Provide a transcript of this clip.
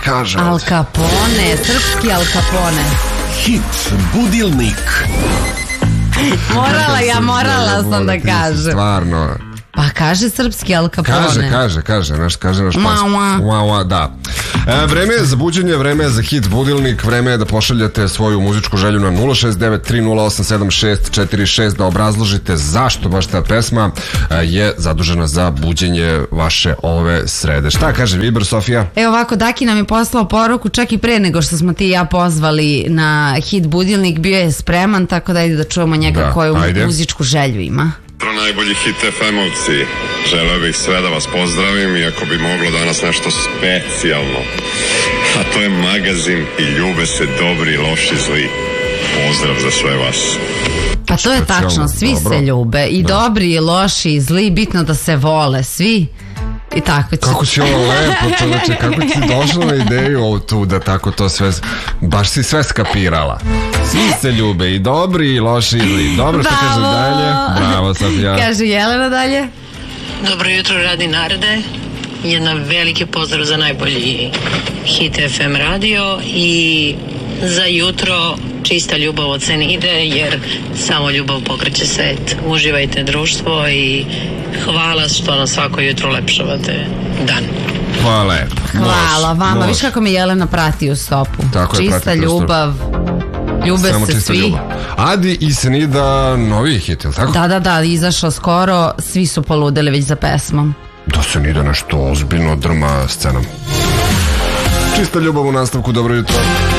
kaže? Al Capone, srpski Al Capone. Hit budilnik. Morala sam da kažem. Stvarno. Pa kaže srpski Al Capone. Kaže naš pas. Da. Vreme je za buđenje, vreme je za hit budilnik, vreme je da pošaljete svoju muzičku želju na 069-308-7646 da obrazložite zašto baš ta pesma je zadužena za buđenje vaše ove srede. Šta kaže Viber, Sofija? Evo ovako, Daki nam je poslao poruku čak i pre nego što smo ti i ja pozvali na hit budilnik, bio je spreman, tako da ide da čujemo njega koju muzičku želju ima. Najbolji hit FM-ovci, želeo bih sve da vas pozdravim, iako bi moglo danas nešto specijalno, a to je magazin i ljube se dobri, loši, zli. Pozdrav za sve vas. Pa to je tačno, svi se ljube, i dobri, i loši, i zli, bitno da se vole, svi. I tako će. Kako si ovo lepo, čoveče, kako ti došla na ideju tu da tako to sve, baš si sve skapirala. Svi se ljube, i dobri, i loši, i zli. Dobro, što kaže dalje? Bravo, Sofija. Kaže Jelena dalje. Dobro jutro, radi narode. Jedan veliki pozdrav za najbolji hit FM radio i za jutro čista ljubav od Senide, jer samo ljubav pokreće svet. Uživajte društvo i hvala što na svako jutro lepšavate dan. Hvala. Hvala vama. Viš kako me Jelena prati u stopu. Tako je, čista ljubav. Ljube se svi. Ljubav. Adi i Senida, novi hit, je li tako? Da, izašao skoro, svi su poludeli već za pesmom. Da Senida nešto ozbiljno drma scenom. Čista ljubav u nastavku, dobro jutro.